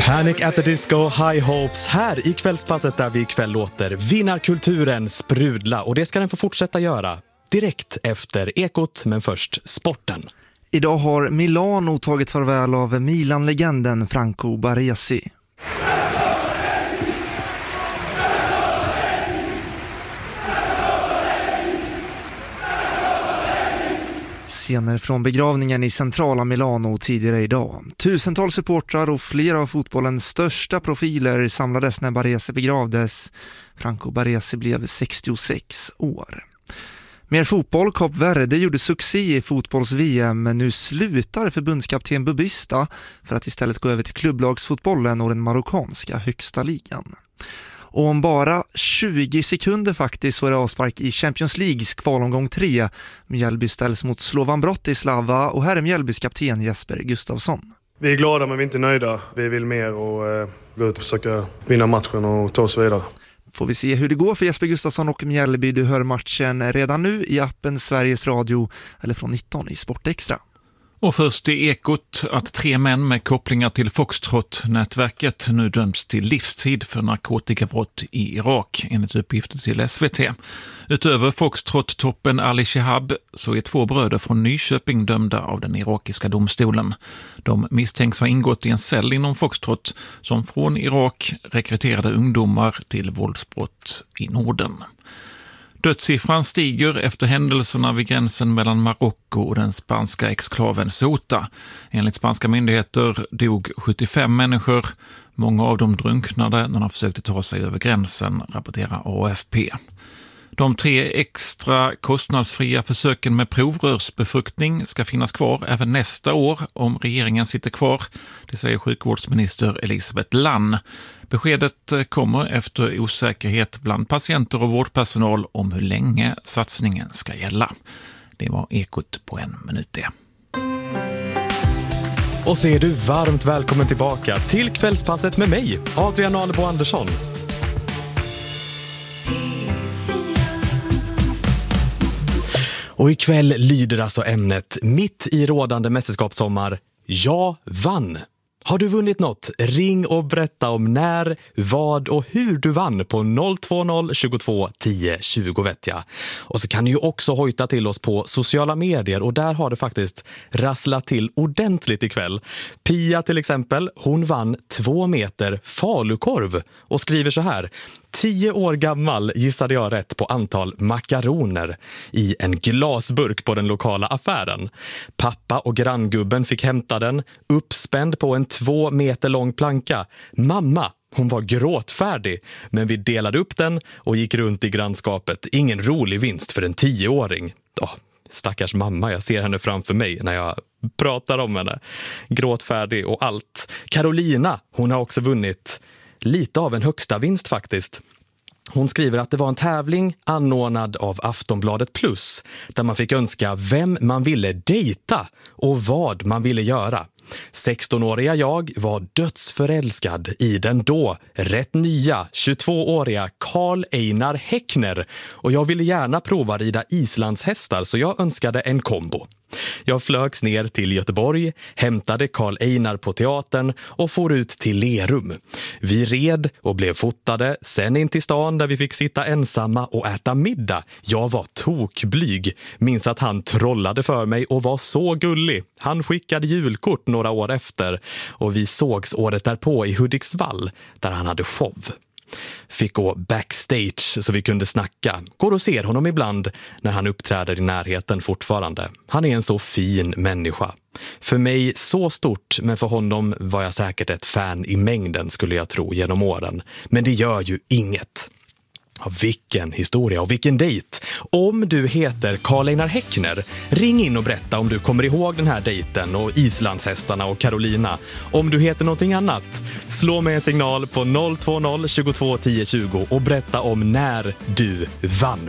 Panic at the Disco, High Hopes här i kvällspasset där vi ikväll låter vinnarkulturen sprudla, och det ska den få fortsätta göra direkt efter Ekot, men först sporten. Idag har Milano tagit farväl av Milan-legenden Franco Baresi. Scener från begravningen i centrala Milano tidigare idag. Tusentals supportrar och flera av fotbollens största profiler samlades när Baresi begravdes. Franco Baresi blev 66 år. Mer fotboll. Kap Verde gjorde succé i fotbolls-VM, men nu slutar förbundskapten Bubista för att istället gå över till klubblagsfotbollen och den marockanska högsta ligan. Och om bara 20 sekunder faktiskt så är det avspark i Champions Leagues kvalomgång 3. Mjällby ställs mot Slovan Bratislava, och här är Mjällbys kapten Jesper Gustafsson. Vi är glada men vi är inte nöjda. Vi vill mer och gå ut och försöka vinna matchen och ta oss vidare. Får vi se hur det går för Jesper Gustafsson och Mjällby. Du hör matchen redan nu i appen Sveriges Radio eller från 19 i Sportextra. Och först i Ekot att 3 män med kopplingar till Foxtrot-nätverket nu döms till livstid för narkotikabrott i Irak, enligt uppgifter till SVT. Utöver Foxtrot-toppen Ali Shehab så är 2 bröder från Nyköping dömda av den irakiska domstolen. De misstänks ha ingått i en cell inom Foxtrot som från Irak rekryterade ungdomar till våldsbrott i Norden. Dödssiffran stiger efter händelserna vid gränsen mellan Marocko och den spanska exklaven Ceuta. Enligt spanska myndigheter dog 75 människor. Många av dem drunknade när de försökte ta sig över gränsen, rapporterar AFP. De 3 extra kostnadsfria försöken med provrörsbefruktning ska finnas kvar även nästa år om regeringen sitter kvar. Det säger sjukvårdsminister Elisabeth Lann. Beskedet kommer efter osäkerhet bland patienter och vårdpersonal om hur länge satsningen ska gälla. Det var Ekot på 1 minut det. Och så är du varmt välkommen tillbaka till kvällspasset med mig, Adrian Alebo Andersson. Och ikväll lyder alltså ämnet mitt i rådande mästerskapssommar: jag vann. Har du vunnit något? Ring och berätta om när, vad och hur du vann på 020 22 10 20 vet jag. Och så kan du ju också hojta till oss på sociala medier, och där har det faktiskt rasslat till ordentligt ikväll. Pia till exempel, hon vann 2 meter falukorv och skriver så här: 10 år gammal gissade jag rätt på antal makaroner i en glasburk på den lokala affären. Pappa och granngubben fick hämta den, uppspänd på en 2 meter lång planka. Mamma, hon var gråtfärdig, men vi delade upp den och gick runt i grannskapet. Ingen rolig vinst för en 10-åring. Stackars mamma, jag ser henne framför mig när jag pratar om henne. Gråtfärdig och allt. Carolina, hon har också vunnit lite av en högsta vinst faktiskt. Hon skriver att det var en tävling anordnad av Aftonbladet Plus där man fick önska vem man ville dejta och vad man ville göra. 16-åriga jag var dödsförälskad i den då rätt nya 22-åriga Karl Einar Häckner, och jag ville gärna prova rida islandshästar, så jag önskade en kombo. Jag flögs ner till Göteborg, hämtade Karl Einar på teatern och for ut till Lerum. Vi red och blev fotade, sen in till stan där vi fick sitta ensamma och äta middag. Jag var tokblyg, minns att han trollade för mig och var så gullig. Han skickade julkort några år efter, och vi sågs året därpå i Hudiksvall där han hade show. Fick gå backstage så vi kunde snacka. Går och ser honom ibland när han uppträder i närheten fortfarande. Han är en så fin människa. För mig så stort, men för honom var jag säkert ett fan i mängden, skulle jag tro, genom åren. Men det gör ju inget. Ja, vilken historia och vilken dejt. Om du heter Karl Einar Häckner, ring in och berätta om du kommer ihåg den här dejten och islandshästarna och Carolina. Om du heter någonting annat, slå mig en signal på 020 22 10 20 och berätta om när du vann